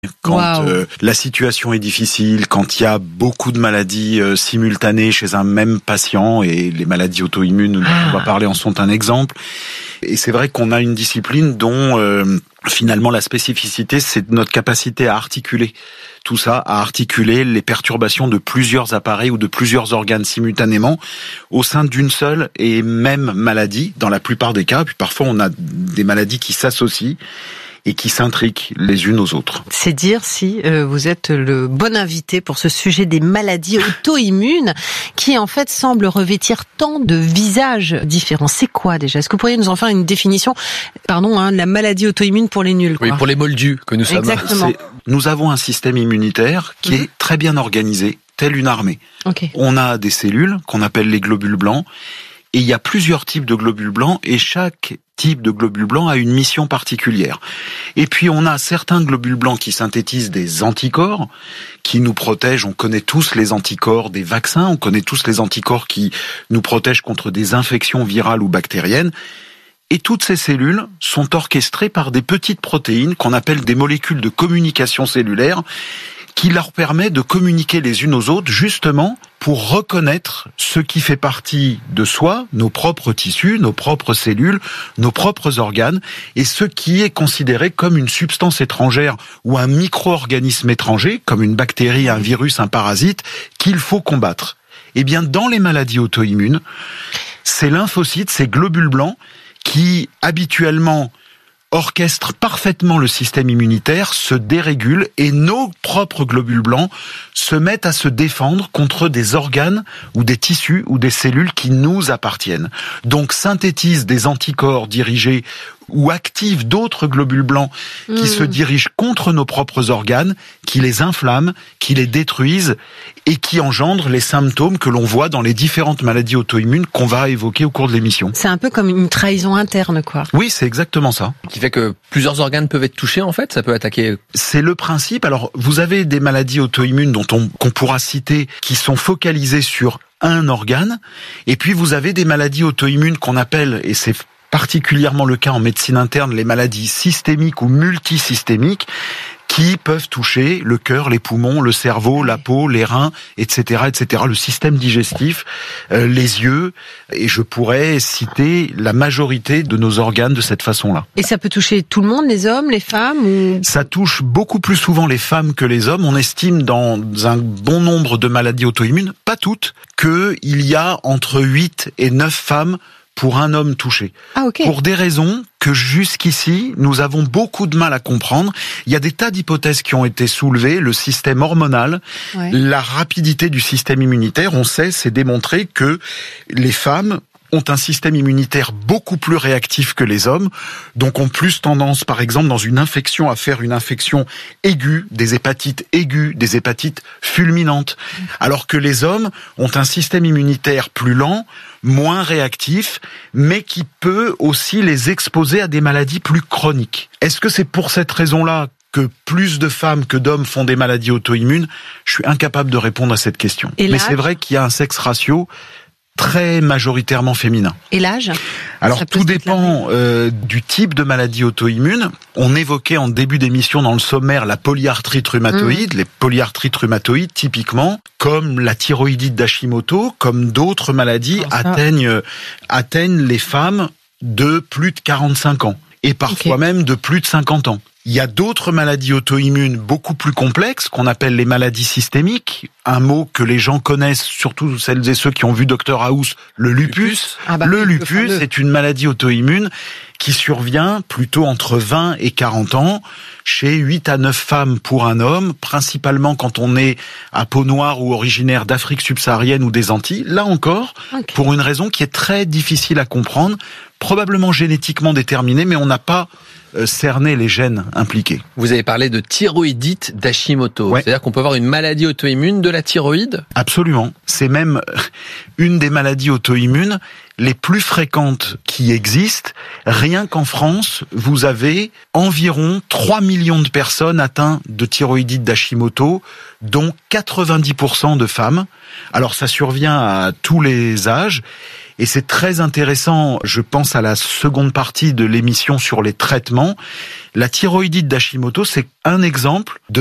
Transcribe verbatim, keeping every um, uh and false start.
Quand wow. euh, la situation est difficile, quand il y a beaucoup de maladies euh, simultanées chez un même patient, et les maladies auto-immunes, ah. on va parler, en sont un exemple. Et c'est vrai qu'on a une discipline dont euh, finalement la spécificité, c'est notre capacité à articuler tout ça, à articuler les perturbations de plusieurs appareils ou de plusieurs organes simultanément au sein d'une seule et même maladie, dans la plupart des cas. Puis parfois on a des maladies qui s'associent et qui s'intriquent les unes aux autres. C'est dire si euh, vous êtes le bon invité pour ce sujet des maladies auto-immunes qui en fait semblent revêtir tant de visages différents. C'est quoi déjà ? Est-ce que vous pourriez nous en faire une définition ? Pardon, hein, la maladie auto-immune pour les nuls, quoi. Oui, pour les moldus que nous sommes. Exactement. C'est, nous avons un système immunitaire qui mmh. est très bien organisé, tel une armée. Okay. On a des cellules qu'on appelle les globules blancs. Et il y a plusieurs types de globules blancs, et chaque type de globule blanc a une mission particulière. Et puis on a certains globules blancs qui synthétisent des anticorps, qui nous protègent. On connaît tous les anticorps des vaccins, on connaît tous les anticorps qui nous protègent contre des infections virales ou bactériennes. Et toutes ces cellules sont orchestrées par des petites protéines qu'on appelle des molécules de communication cellulaire, qui leur permet de communiquer les unes aux autres, justement pour reconnaître ce qui fait partie de soi, nos propres tissus, nos propres cellules, nos propres organes, et ce qui est considéré comme une substance étrangère ou un micro-organisme étranger, comme une bactérie, un virus, un parasite, qu'il faut combattre. Eh bien, dans les maladies auto-immunes, ces lymphocytes, ces globules blancs, qui habituellement orchestre parfaitement le système immunitaire, se dérégule, et nos propres globules blancs se mettent à se défendre contre des organes ou des tissus ou des cellules qui nous appartiennent. Donc synthétisent des anticorps dirigés ou activent d'autres globules blancs qui mmh. se dirigent contre nos propres organes, qui les inflamment, qui les détruisent et qui engendrent les symptômes que l'on voit dans les différentes maladies auto-immunes qu'on va évoquer au cours de l'émission. C'est un peu comme une trahison interne, quoi. Oui, c'est exactement ça. Qui fait que plusieurs organes peuvent être touchés, en fait, ça peut attaquer. C'est le principe. Alors, vous avez des maladies auto-immunes dont on, qu'on pourra citer qui sont focalisées sur un organe, et puis vous avez des maladies auto-immunes qu'on appelle, et c'est particulièrement le cas en médecine interne, les maladies systémiques ou multisystémiques, qui peuvent toucher le cœur, les poumons, le cerveau, la peau, les reins, et cetera, et cetera, le système digestif, euh, les yeux, et je pourrais citer la majorité de nos organes de cette façon-là. Et ça peut toucher tout le monde, les hommes, les femmes ou... Ça touche beaucoup plus souvent les femmes que les hommes. On estime dans un bon nombre de maladies auto-immunes, pas toutes, qu'il y a entre huit et neuf femmes pour un homme touché. Ah, okay. Pour des raisons que jusqu'ici, nous avons beaucoup de mal à comprendre. Il y a des tas d'hypothèses qui ont été soulevées. Le système hormonal, ouais. la rapidité du système immunitaire, on sait, c'est démontré que les femmes ont un système immunitaire beaucoup plus réactif que les hommes, donc ont plus tendance, par exemple, dans une infection, à faire une infection aiguë, des hépatites aiguës, des hépatites fulminantes, alors que les hommes ont un système immunitaire plus lent, moins réactif, mais qui peut aussi les exposer à des maladies plus chroniques. Est-ce que c'est pour cette raison-là que plus de femmes que d'hommes font des maladies auto-immunes ? Je suis incapable de répondre à cette question. Mais c'est vrai qu'il y a un sexe ratio très majoritairement féminin. Et l'âge ? Alors tout dépend euh, du type de maladie auto-immune. On évoquait en début d'émission dans le sommaire la polyarthrite rhumatoïde, mmh. les polyarthrites rhumatoïdes typiquement, comme la thyroïdite d'Hashimoto, comme d'autres maladies, atteignent, atteignent les femmes de plus de quarante-cinq ans et parfois okay. même de plus de cinquante ans. Il y a d'autres maladies auto-immunes beaucoup plus complexes qu'on appelle les maladies systémiques, un mot que les gens connaissent, surtout celles et ceux qui ont vu Docteur House, le lupus. Ah bah, le lupus le est une maladie auto-immune qui survient plutôt entre vingt et quarante ans, chez huit à neuf femmes pour un homme, principalement quand on est à peau noire ou originaire d'Afrique subsaharienne ou des Antilles. Là encore, okay. pour une raison qui est très difficile à comprendre, probablement génétiquement déterminée, mais on n'a pas euh, cerné les gènes impliqués. Vous avez parlé de thyroïdite d'Hashimoto. Ouais. C'est-à-dire qu'on peut avoir une maladie auto-immune de la thyroïde ? Absolument. C'est même une des maladies auto-immunes les plus fréquentes qui existent. Rien qu'en France, vous avez environ trois millions de personnes atteintes de thyroïdite d'Hashimoto, dont quatre-vingt-dix pour cent de femmes. Alors ça survient à tous les âges. Et c'est très intéressant, je pense à la seconde partie de l'émission sur les traitements. La thyroïdite d'Hashimoto, c'est un exemple de